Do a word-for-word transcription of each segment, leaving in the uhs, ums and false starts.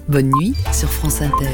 Bonne nuit sur France Inter.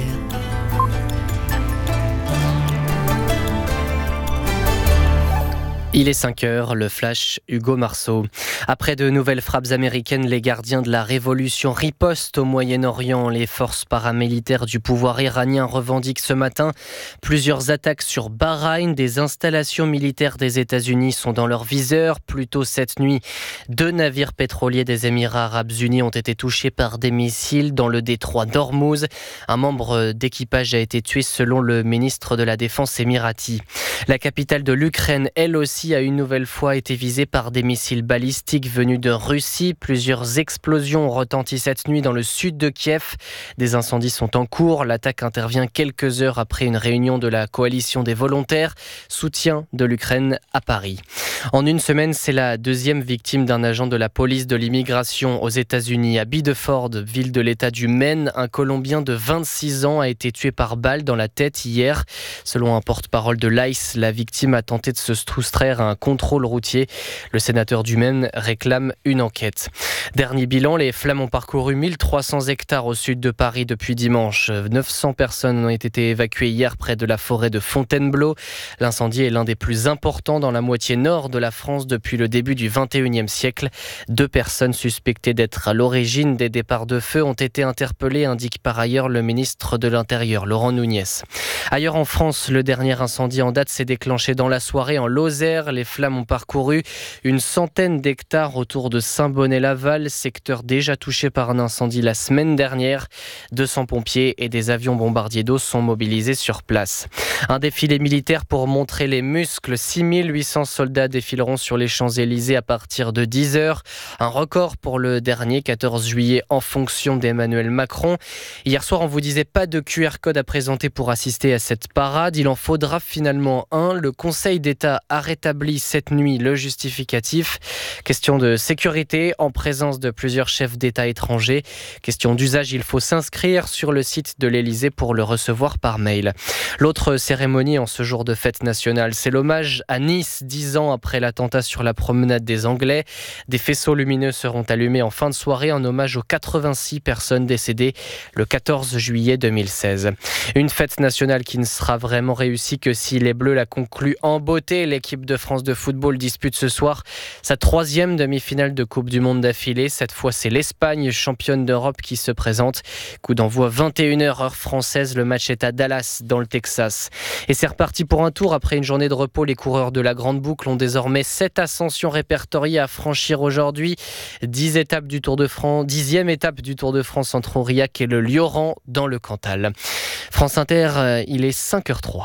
Il est cinq heures, le flash, Hugo Marceau. Après de nouvelles frappes américaines, les gardiens de la révolution ripostent au Moyen-Orient. Les forces paramilitaires du pouvoir iranien revendiquent ce matin plusieurs attaques sur Bahreïn. Des installations militaires des États-Unis sont dans leur viseur. Plus tôt cette nuit, deux navires pétroliers des Émirats arabes unis ont été touchés par des missiles dans le détroit d'Ormuz. Un membre d'équipage a été tué selon le ministre de la Défense émirati. La capitale de l'Ukraine, elle aussi, a une nouvelle fois été visée par des missiles balistiques venus de Russie. Plusieurs explosions ont retenti cette nuit dans le sud de Kiev. Des incendies sont en cours. L'attaque intervient quelques heures après une réunion de la coalition des volontaires, soutien de l'Ukraine à Paris. En une semaine, c'est la deuxième victime d'un agent de la police de l'immigration aux États-Unis. À Biddeford, ville de l'État du Maine, un Colombien de vingt-six ans a été tué par balle dans la tête hier. Selon un porte-parole de l'I C E, la victime a tenté de se soustraire à un contrôle routier. Le sénateur du Maine réclame une enquête. Dernier bilan, les flammes ont parcouru mille trois cents hectares au sud de Paris depuis dimanche. neuf cents personnes ont été évacuées hier près de la forêt de Fontainebleau. L'incendie est l'un des plus importants dans la moitié nord de la France depuis le début du vingt et unième siècle. Deux personnes suspectées d'être à l'origine des départs de feu ont été interpellées, indique par ailleurs le ministre de l'Intérieur, Laurent Nunez. Ailleurs en France, le dernier incendie en date s'est déclenché dans la soirée en Lozère. Les flammes ont parcouru une centaine d'hectares autour de Saint-Bonnet-Laval, secteur déjà touché par un incendie la semaine dernière. deux cents pompiers et des avions bombardiers d'eau sont mobilisés sur place. Un défilé militaire pour montrer les muscles. six mille huit cents soldats défileront sur les Champs-Élysées à partir de dix heures. Un record pour le dernier quatorze juillet en fonction d'Emmanuel Macron. Hier soir, on vous disait pas de Q R code à présenter pour assister à cette parade. Il en faudra finalement un. Le Conseil d'État a rétabli cette nuit le justificatif. Question de sécurité en présence de plusieurs chefs d'État étrangers. Question d'usage, il faut s'inscrire sur le site de l'Élysée pour le recevoir par mail. L'autre cérémonie en ce jour de fête nationale, c'est l'hommage à Nice, dix ans après l'attentat sur la promenade des Anglais. Des faisceaux lumineux seront allumés en fin de soirée en hommage aux quatre-vingt-six personnes décédées le quatorze juillet deux mille seize. Une fête nationale qui ne sera vraiment réussie que si les Bleus la concluent en beauté. L'équipe de France de football dispute ce soir sa troisième demi-finale de Coupe du Monde d'affilée. Cette fois, c'est l'Espagne, championne d'Europe, qui se présente. Coup d'envoi vingt et une heures heure française. Le match est à Dallas, dans le Texas. Et c'est reparti pour un tour. Après une journée de repos, les coureurs de la Grande Boucle ont désormais sept ascensions répertoriées à franchir aujourd'hui. dix étapes du Tour de France, dixième étape du Tour de France entre Aurillac et le Lioran dans le Cantal. France Inter, il est cinq heures zéro trois.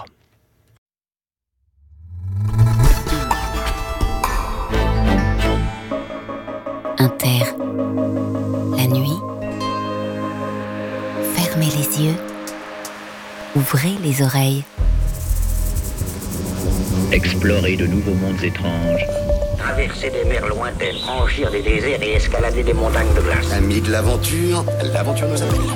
Inter, la nuit, fermez les yeux, ouvrez les oreilles. Explorer de nouveaux mondes étranges. Traverser des mers lointaines, franchir des déserts et escalader des montagnes de glace. Amis de l'aventure, l'aventure nous appelle.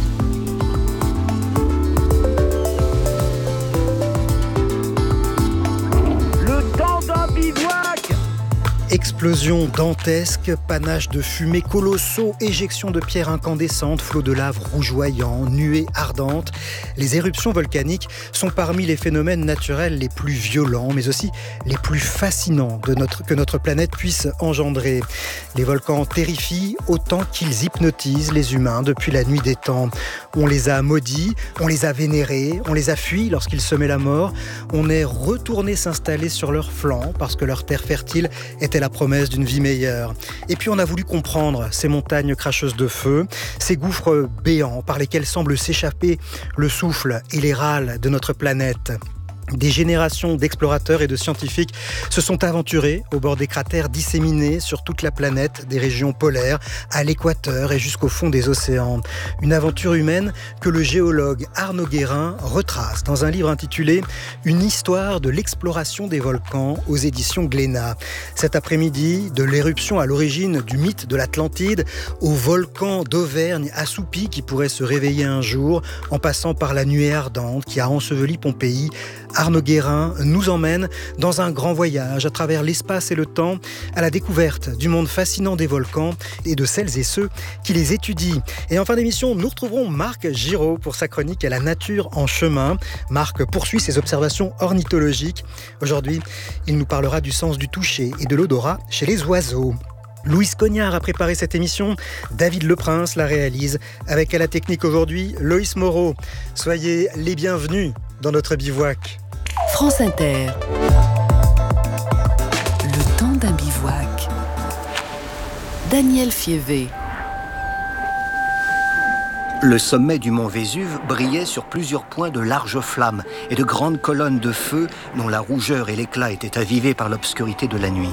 Le temps d'un bivouac! Explosions dantesques, panaches de fumée colossaux, éjections de pierres incandescentes, flots de lave rougeoyants, nuées ardentes. Les éruptions volcaniques sont parmi les phénomènes naturels les plus violents, mais aussi les plus fascinants de notre, que notre planète puisse engendrer. Les volcans terrifient autant qu'ils hypnotisent les humains depuis la nuit des temps. On les a maudits, on les a vénérés, on les a fuis lorsqu'ils semaient la mort. On est retourné s'installer sur leurs flancs parce que leur terre fertile était la promesse d'une vie meilleure. Et puis on a voulu comprendre ces montagnes cracheuses de feu, ces gouffres béants par lesquels semble s'échapper le souffle et les râles de notre planète. Des générations d'explorateurs et de scientifiques se sont aventurés au bord des cratères disséminés sur toute la planète, des régions polaires à l'équateur et jusqu'au fond des océans. Une aventure humaine que le géologue Arnaud Guérin retrace dans un livre intitulé « Une histoire de l'exploration des volcans » aux éditions Glénat. Cet après-midi, de l'éruption à l'origine du mythe de l'Atlantide au volcan d'Auvergne assoupi qui pourrait se réveiller un jour, en passant par la nuée ardente qui a enseveli Pompéi, Arnaud Guérin nous emmène dans un grand voyage à travers l'espace et le temps, à la découverte du monde fascinant des volcans et de celles et ceux qui les étudient. Et en fin d'émission, nous retrouverons Marc Giraud pour sa chronique à la nature en chemin. Marc poursuit ses observations ornithologiques. Aujourd'hui, il nous parlera du sens du toucher et de l'odorat chez les oiseaux. Louise Cognard a préparé cette émission, David Leprince la réalise, avec à la technique aujourd'hui Loïs Moreau. Soyez les bienvenus dans notre bivouac. France Inter. Le temps d'un bivouac. Daniel Fievé. Le sommet du mont Vésuve brillait sur plusieurs points de larges flammes et de grandes colonnes de feu dont la rougeur et l'éclat étaient avivés par l'obscurité de la nuit.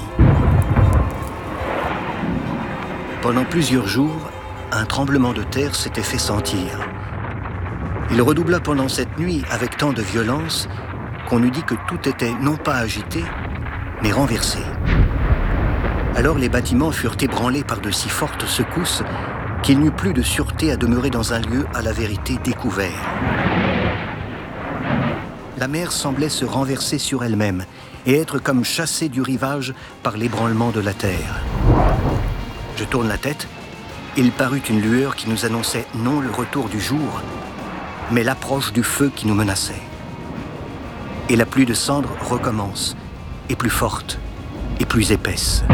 Pendant plusieurs jours, un tremblement de terre s'était fait sentir. Il redoubla pendant cette nuit avec tant de violence qu'on eût dit que tout était non pas agité, mais renversé. Alors les bâtiments furent ébranlés par de si fortes secousses qu'il n'y eut plus de sûreté à demeurer dans un lieu à la vérité découvert. La mer semblait se renverser sur elle-même et être comme chassée du rivage par l'ébranlement de la terre. Je tourne la tête, il parut une lueur qui nous annonçait non le retour du jour, mais l'approche du feu qui nous menaçait. Et la pluie de cendres recommence, et plus forte, et plus épaisse.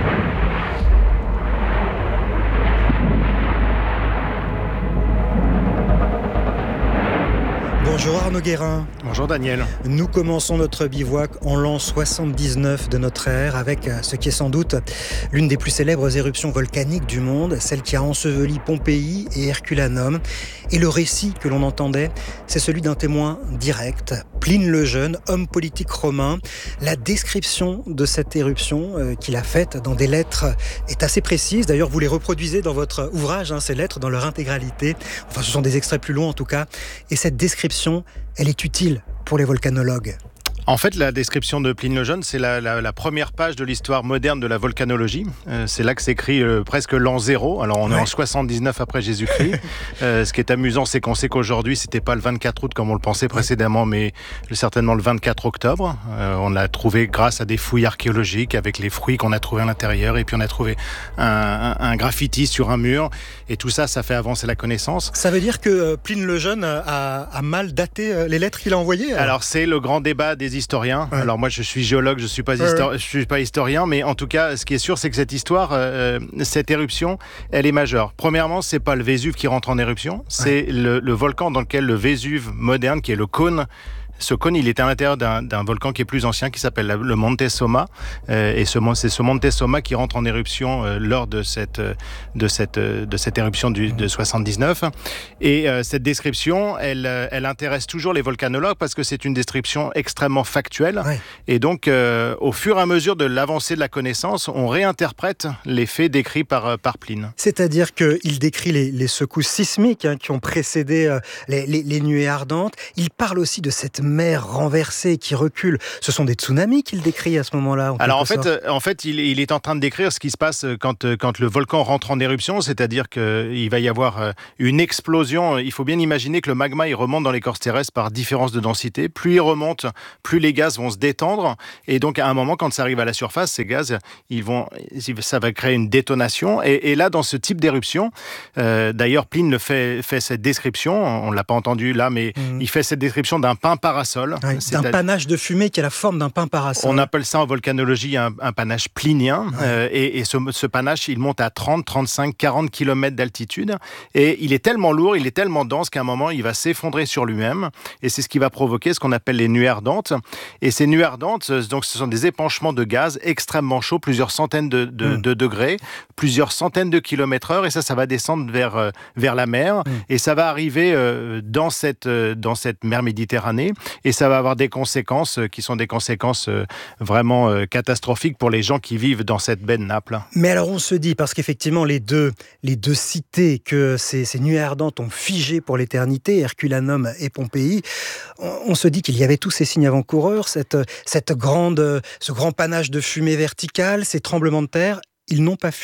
Bonjour Arnaud Guérin. Bonjour Daniel. Nous commençons notre bivouac en l'an soixante-dix-neuf de notre ère avec ce qui est sans doute l'une des plus célèbres éruptions volcaniques du monde, celle qui a enseveli Pompéi et Herculanum. Et le récit que l'on entendait, c'est celui d'un témoin direct, Pline le Jeune, homme politique romain. La description de cette éruption euh, qu'il a faite dans des lettres est assez précise. D'ailleurs, vous les reproduisez dans votre ouvrage, hein, ces lettres dans leur intégralité. Enfin, ce sont des extraits plus longs en tout cas. Et cette description, elle est utile pour les volcanologues. En fait, la description de Pline le Jeune, c'est la, la, la première page de l'histoire moderne de la volcanologie. Euh, c'est là que s'écrit euh, presque l'an zéro. Alors, on ouais. est en soixante-dix-neuf après Jésus-Christ. euh, ce qui est amusant, c'est qu'on sait qu'aujourd'hui, c'était pas le vingt-quatre août comme on le pensait précédemment, mais certainement le vingt-quatre octobre. Euh, on l'a trouvé grâce à des fouilles archéologiques avec les fruits qu'on a trouvés à l'intérieur. Et puis, on a trouvé un, un, un graffiti sur un mur. Et tout ça, ça fait avancer la connaissance. Ça veut dire que Pline le Jeune a, a mal daté les lettres qu'il a envoyées? Alors, alors c'est le grand débat des historiens. Ouais. Alors moi je suis géologue, je suis pas histori- ouais. je suis pas historien, mais en tout cas ce qui est sûr c'est que cette histoire, euh, cette éruption, elle est majeure. Premièrement, c'est pas le Vésuve qui rentre en éruption, c'est ouais. le, le volcan dans lequel le Vésuve moderne, qui est le cône. Ce cône, il est à l'intérieur d'un, d'un volcan qui est plus ancien, qui s'appelle le Monte Somma. Euh, et ce, c'est ce Monte Somma qui rentre en éruption euh, lors de cette, de cette, de cette éruption du, de soixante-dix-neuf. Et euh, cette description, elle, elle intéresse toujours les volcanologues parce que c'est une description extrêmement factuelle. Ouais. Et donc, euh, au fur et à mesure de l'avancée de la connaissance, on réinterprète les faits décrits par, par Pline. C'est-à-dire qu'il décrit les, les secousses sismiques hein, qui ont précédé euh, les, les, les nuées ardentes. Il parle aussi de cette mer renversée qui recule. Ce sont des tsunamis qu'il décrit à ce moment-là. En Alors en fait, en fait il, il est en train de décrire ce qui se passe quand, quand le volcan rentre en éruption, c'est-à-dire qu'il va y avoir une explosion. Il faut bien imaginer que le magma il remonte dans l'écorce terrestre par différence de densité. Plus il remonte, plus les gaz vont se détendre. Et donc à un moment, quand ça arrive à la surface, ces gaz, ils vont, ça va créer une détonation. Et, et là, dans ce type d'éruption, euh, d'ailleurs Pline le fait, fait cette description, on ne l'a pas entendu là, mais mmh. il fait cette description d'un pain parasol. Ouais, c'est un panache de fumée qui a la forme d'un pain parasol. On appelle ça en volcanologie un, un panache plinien. Ouais. Euh, et et ce, ce panache, il monte à trente, trente-cinq, quarante kilomètres d'altitude. Et il est tellement lourd, il est tellement dense qu'à un moment, il va s'effondrer sur lui-même. Et c'est ce qui va provoquer ce qu'on appelle les nuées ardentes. Et ces nuées ardentes, donc, ce sont des épanchements de gaz extrêmement chauds, plusieurs centaines de, de, mmh. de degrés, plusieurs centaines de kilomètres heure. Et ça, ça va descendre vers, euh, vers la mer. Mmh. Et ça va arriver euh, dans, cette, euh, dans cette mer Méditerranée. Et ça va avoir des conséquences qui sont des conséquences vraiment catastrophiques pour les gens qui vivent dans cette baie de Naples. Mais alors on se dit, parce qu'effectivement les deux, les deux cités que ces, ces nuées ardentes ont figées pour l'éternité, Herculanum et Pompéi, on, on se dit qu'il y avait tous ces signes avant-coureurs, cette, cette grande, ce grand panache de fumée verticale, ces tremblements de terre, ils n'ont pas fui.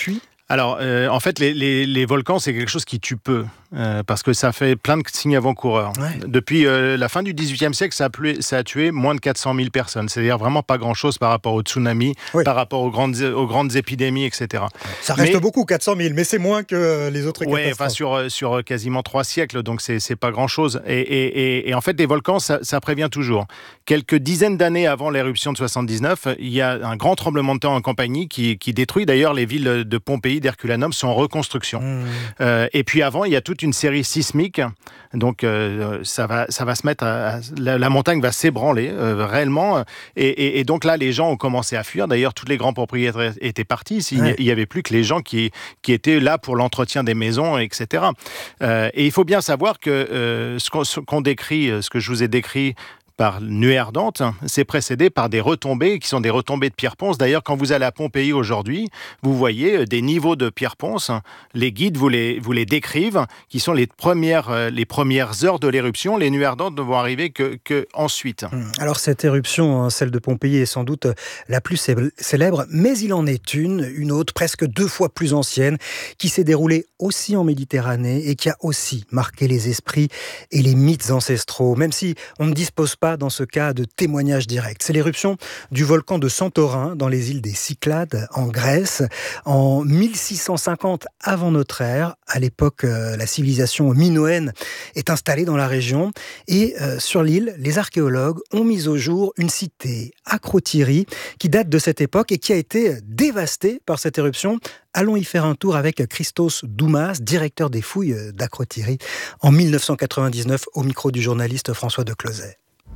Alors, euh, en fait, les, les, les volcans, c'est quelque chose qui tue peu, euh, parce que ça fait plein de signes avant-coureurs. Ouais. Depuis euh, la fin du dix-huitième siècle, ça a, plu, ça a tué moins de quatre cent mille personnes. C'est-à-dire vraiment pas grand-chose par rapport aux tsunamis, oui. par rapport aux grandes, aux grandes épidémies, et cetera. Ça reste mais, beaucoup, quatre cent mille, mais c'est moins que les autres catastrophes. Oui, enfin, sur, sur quasiment trois siècles, donc c'est, c'est pas grand-chose. Et, et, et, et en fait, les volcans, ça, ça prévient toujours. Quelques dizaines d'années avant l'éruption de soixante-dix-neuf, il y a un grand tremblement de terre en Campanie qui, qui détruit d'ailleurs les villes de Pompéi, d'Herculanum, sont en reconstruction. Mmh. Euh, et puis avant, il y a toute une série sismique. Donc euh, ça, va, ça va se mettre... À, à, la, la montagne va s'ébranler euh, réellement. Et, et, et donc là, les gens ont commencé à fuir. D'ailleurs, tous les grands propriétaires étaient partis. Il ouais. n'y avait plus que les gens qui, qui étaient là pour l'entretien des maisons, et cetera. Euh, et il faut bien savoir que euh, ce, qu'on, ce qu'on décrit, ce que je vous ai décrit, par nuée ardente, c'est précédé par des retombées qui sont des retombées de pierre ponce. D'ailleurs, quand vous allez à Pompéi aujourd'hui, vous voyez des niveaux de pierre ponce. Les guides vous les, vous les décrivent, qui sont les premières, les premières heures de l'éruption. Les nuées ardentes ne vont arriver que, que ensuite. Alors cette éruption, celle de Pompéi, est sans doute la plus célèbre, mais il en est une, une autre, presque deux fois plus ancienne, qui s'est déroulée aussi en Méditerranée et qui a aussi marqué les esprits et les mythes ancestraux, même si on ne dispose pas dans ce cas de témoignages directs. C'est l'éruption du volcan de Santorin dans les îles des Cyclades en Grèce en mille six cent cinquante avant notre ère. À l'époque, euh, la civilisation minoenne est installée dans la région et euh, sur l'île, les archéologues ont mis au jour une cité, Akrotiri, qui date de cette époque et qui a été dévastée par cette éruption. Allons y faire un tour avec Christos Doumas, directeur des fouilles d'Akrotiri, en mille neuf cent quatre-vingt-dix-neuf au micro du journaliste François de Closet.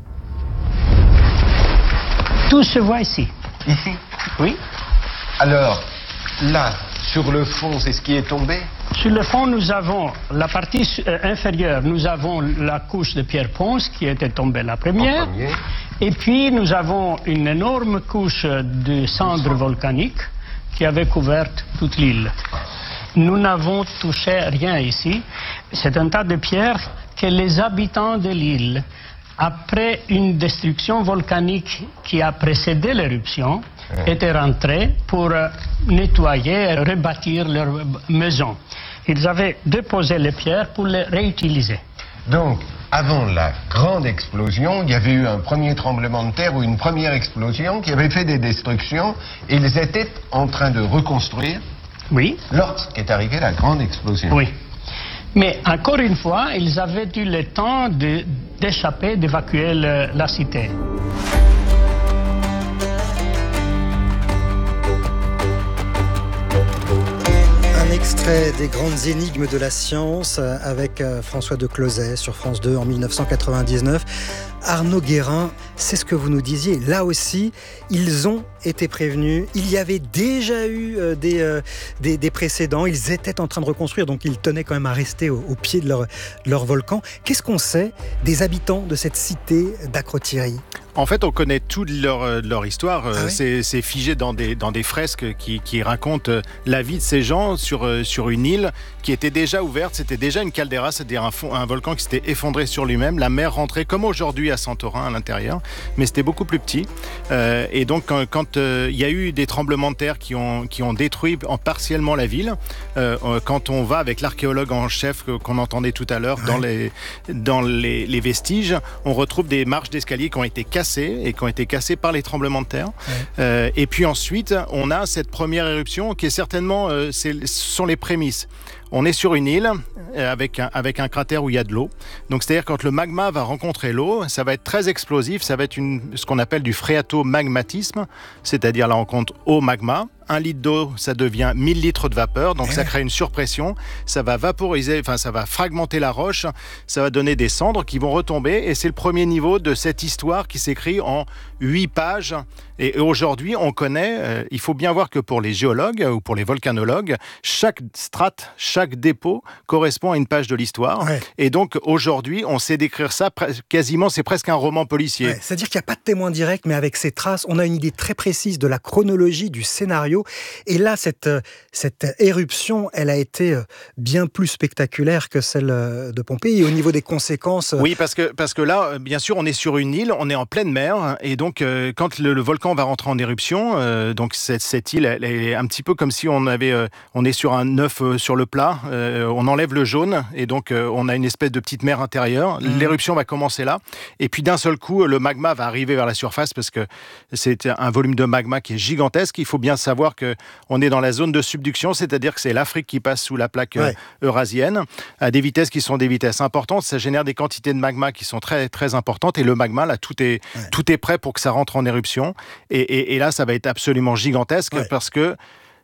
Tout se voit ici. Ici ? Oui. Alors, là, sur le fond, c'est ce qui est tombé ? Sur le fond, nous avons la partie euh, inférieure, nous avons la couche de pierre ponce qui était tombée la première. Et puis, nous avons une énorme couche de cendres volcaniques qui avait couvert toute l'île. Nous n'avons touché rien ici. C'est un tas de pierres que les habitants de l'île, après une destruction volcanique qui a précédé l'éruption, ouais. étaient rentrés pour nettoyer et rebâtir leur maison. Ils avaient déposé les pierres pour les réutiliser. Donc, avant la grande explosion, il y avait eu un premier tremblement de terre ou une première explosion qui avait fait des destructions. Et ils étaient en train de reconstruire. Oui. Lorsqu'est arrivée la grande explosion. Oui. Mais encore une fois, ils avaient eu le temps de, d'échapper, d'évacuer le, la cité. Un extrait des grandes énigmes de la science avec François de Closet sur France deux en mille neuf cent quatre-vingt-dix-neuf. Arnaud Guérin, c'est ce que vous nous disiez. Là aussi, ils ont été prévenus. Il y avait déjà eu euh, des, euh, des, des précédents. Ils étaient en train de reconstruire, donc ils tenaient quand même à rester au, au pied de leur, de leur volcan. Qu'est-ce qu'on sait des habitants de cette cité d'Akrotiri ? En fait, on connaît toute leur, leur histoire. Ah oui ? c'est, c'est figé dans des, dans des fresques qui, qui racontent la vie de ces gens sur, sur une île qui était déjà ouverte. C'était déjà une caldeira, c'est-à-dire un, fond, un volcan qui s'était effondré sur lui-même. La mer rentrait comme aujourd'hui à Santorin à l'intérieur, mais c'était beaucoup plus petit. Euh, et donc, quand, quand euh, il y a eu des tremblements de terre qui ont, qui ont détruit en partiellement la ville, euh, quand on va avec l'archéologue en chef qu'on entendait tout à l'heure, ouais. dans, les, dans les, les vestiges, on retrouve des marches d'escalier qui ont été cassées et qui ont été cassés par les tremblements de terre. Ouais. Euh, et puis ensuite, on a cette première éruption qui est certainement, euh, c'est, ce sont les prémices. On est sur une île avec un, avec un cratère où il y a de l'eau. Donc, c'est-à-dire quand le magma va rencontrer l'eau, ça va être très explosif. Ça va être une, ce qu'on appelle du phréatomagmatisme, c'est-à-dire la rencontre eau-magma. Un litre d'eau, ça devient mille litres de vapeur, donc ça crée une surpression. Ça va vaporiser, enfin ça va fragmenter la roche, ça va donner des cendres qui vont retomber. Et c'est le premier niveau de cette histoire qui s'écrit en huit pages. Et aujourd'hui, on connaît, euh, il faut bien voir que pour les géologues ou pour les volcanologues, chaque strate, chaque dépôt correspond à une page de l'histoire. Ouais. Et donc aujourd'hui, on sait décrire ça quasiment, c'est presque un roman policier. Ouais, c'est-à-dire qu'il n'y a pas de témoin direct, mais avec ces traces, on a une idée très précise de la chronologie du scénario matériaux. Et là, cette, cette éruption, elle a été bien plus spectaculaire que celle de Pompéi. Et au niveau des conséquences... Oui, parce que, parce que là, bien sûr, on est sur une île, on est en pleine mer, et donc euh, quand le, le volcan va rentrer en éruption, euh, donc cette, cette île, elle est un petit peu comme si on avait, euh, on est sur un œuf euh, sur le plat, euh, on enlève le jaune, et donc euh, on a une espèce de petite mer intérieure. Mmh. L'éruption va commencer là, et puis d'un seul coup, le magma va arriver vers la surface, parce que c'est un volume de magma qui est gigantesque. Il faut bien savoir que on est dans la zone de subduction, c'est-à-dire que c'est l'Afrique qui passe sous la plaque ouais. euh, eurasienne, à des vitesses qui sont des vitesses importantes. Ça génère des quantités de magma qui sont très très importantes, et le magma là, tout est ouais. tout est prêt pour que ça rentre en éruption. Et, et, et là, ça va être absolument gigantesque ouais. parce que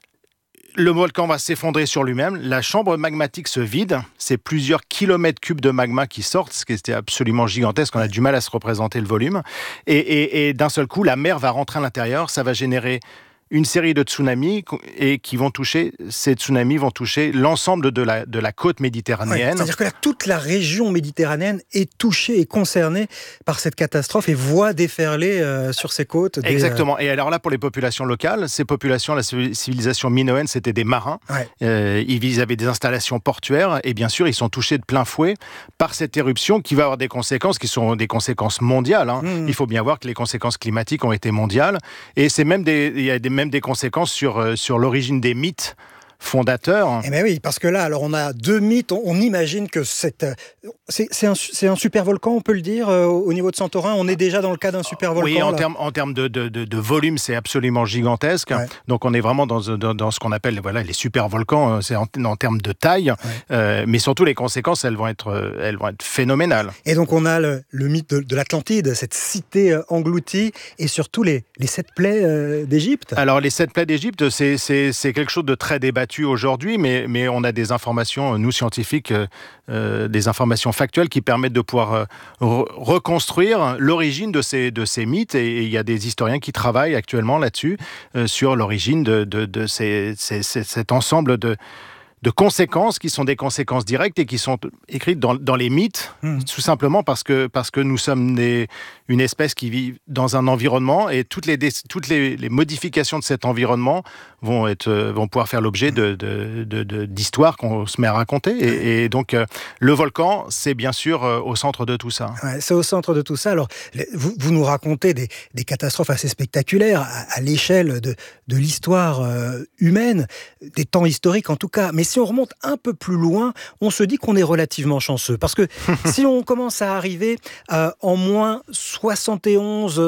le volcan va s'effondrer sur lui-même, la chambre magmatique se vide, c'est plusieurs kilomètres cubes de magma qui sortent, ce qui était absolument gigantesque, on a du mal à se représenter le volume, et, et, et d'un seul coup, la mer va rentrer à l'intérieur, ça va générer une série de tsunamis et qui vont toucher, ces tsunamis vont toucher l'ensemble de la, de la côte méditerranéenne. Ouais, c'est-à-dire que là, toute la région méditerranéenne est touchée et concernée par cette catastrophe et voit déferler euh, sur ses côtes. Des, Exactement. Et alors là, pour les populations locales, ces populations, la civilisation minoenne, c'était des marins. Ouais. Euh, ils avaient des installations portuaires et bien sûr, ils sont touchés de plein fouet par cette éruption qui va avoir des conséquences qui sont des conséquences mondiales. Hein. Mmh. Il faut bien voir que les conséquences climatiques ont été mondiales et c'est même des, il y a des même des conséquences sur, sur l'origine des mythes fondateur. Eh bien oui, parce que là, alors on a deux mythes. On, on imagine que cette, c'est, c'est, un, c'est un super volcan, on peut le dire, euh, au niveau de Santorin. On est déjà dans le cas d'un super volcan. Oui, en termes en termes de, de, de, de volume, c'est absolument gigantesque. Ouais. Donc on est vraiment dans, dans, dans ce qu'on appelle voilà, les super volcans. C'est en, en termes de taille, ouais. euh, mais surtout les conséquences, elles vont être, elles vont être phénoménales. Et donc on a le, le mythe de, de l'Atlantide, cette cité euh, engloutie, et surtout les, les sept plaies euh, d'Égypte. Alors les sept plaies d'Égypte, c'est, c'est, c'est quelque chose de très débattu aujourd'hui, mais, mais on a des informations, nous scientifiques, euh, des informations factuelles qui permettent de pouvoir euh, re- reconstruire l'origine de ces, de ces mythes, et il y a des historiens qui travaillent actuellement là-dessus, euh, sur l'origine de, de, de ces, ces, ces, cet ensemble de de conséquences qui sont des conséquences directes et qui sont écrites dans, dans les mythes, mmh. tout simplement parce que, parce que nous sommes des, une espèce qui vit dans un environnement, et toutes les, toutes les, les modifications de cet environnement vont, être, vont pouvoir faire l'objet de, de, de, de, d'histoires qu'on se met à raconter. Et, et donc, euh, le volcan, c'est bien sûr euh, au centre de tout ça. Ouais, c'est au centre de tout ça. Alors, vous, vous nous racontez des, des catastrophes assez spectaculaires à, à l'échelle de, de l'histoire euh, humaine, des temps historiques en tout cas. Mais si on remonte un peu plus loin, on se dit qu'on est relativement chanceux. Parce que si on commence à arriver euh, en moins soixante et onze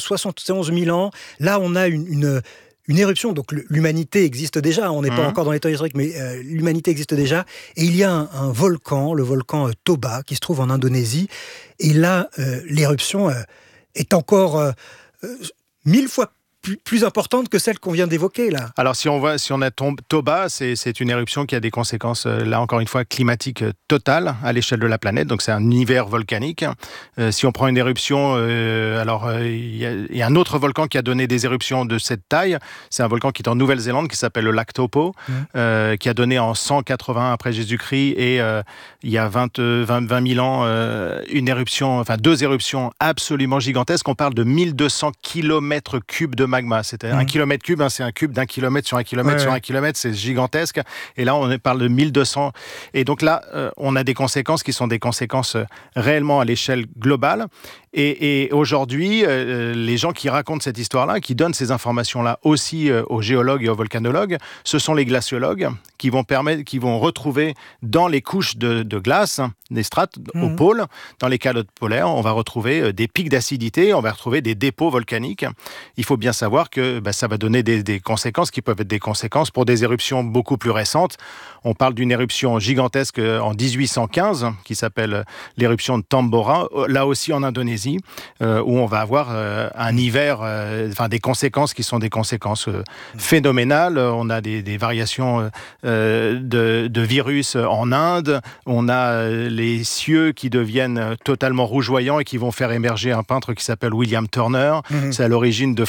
mille ans, là on a une, une, une éruption. Donc l'humanité existe déjà, on n'est mmh. pas encore dans les temps historiques, mais euh, l'humanité existe déjà. Et il y a un, un volcan, le volcan euh, Toba, qui se trouve en Indonésie. Et là, euh, l'éruption euh, est encore euh, euh, mille fois Plus, plus importante que celle qu'on vient d'évoquer là. Alors si on voit, si on a tom- Toba, c'est, c'est une éruption qui a des conséquences, euh, là encore une fois, climatiques euh, totales à l'échelle de la planète. Donc c'est un univers volcanique. Euh, si on prend une éruption, euh, alors il euh, y, y a un autre volcan qui a donné des éruptions de cette taille. C'est un volcan qui est en Nouvelle-Zélande, qui s'appelle le lac Taupo, mmh. euh, qui a donné en cent quatre-vingts après Jésus-Christ, et euh, il y a vingt, vingt, vingt mille ans, euh, une éruption, enfin deux éruptions absolument gigantesques. On parle de mille deux cents kilomètres cubes de magma. C'était mmh. un kilomètre cube, hein, c'est un cube d'un kilomètre sur un kilomètre ouais, sur ouais. un kilomètre, c'est gigantesque. Et là, on parle de mille deux cents. Et donc là, euh, on a des conséquences qui sont des conséquences euh, réellement à l'échelle globale. Et, et aujourd'hui, euh, les gens qui racontent cette histoire-là, qui donnent ces informations-là aussi euh, aux géologues et aux volcanologues, ce sont les glaciologues qui vont permettre, qui vont retrouver dans les couches de, de glace, des strates mmh. au pôle, dans les calottes polaires, on va retrouver euh, des pics d'acidité, on va retrouver des dépôts volcaniques. Il faut bien savoir que bah, ça va donner des, des conséquences qui peuvent être des conséquences pour des éruptions beaucoup plus récentes. On parle d'une éruption gigantesque en dix-huit cent quinze, qui s'appelle l'éruption de Tambora, là aussi en Indonésie, euh, où on va avoir euh, un hiver, euh, enfin des conséquences qui sont des conséquences euh, phénoménales. On a des, des variations euh, de, de virus en Inde, on a les cieux qui deviennent totalement rougeoyants et qui vont faire émerger un peintre qui s'appelle William Turner. Mmh. C'est à l'origine de Frankenstein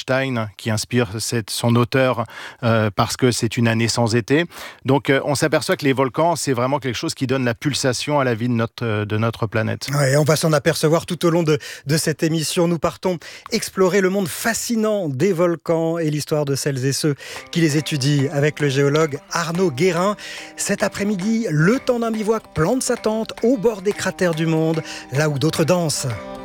Einstein qui inspire cette, son auteur euh, parce que c'est une année sans été. Donc euh, on s'aperçoit que les volcans, c'est vraiment quelque chose qui donne la pulsation à la vie de notre, de notre planète. Ouais, on va s'en apercevoir tout au long de, de cette émission. Nous partons explorer le monde fascinant des volcans et l'histoire de celles et ceux qui les étudient avec le géologue Arnaud Guérin. Cet après-midi, le temps d'un bivouac plante sa tente au bord des cratères du monde, là où d'autres dansent.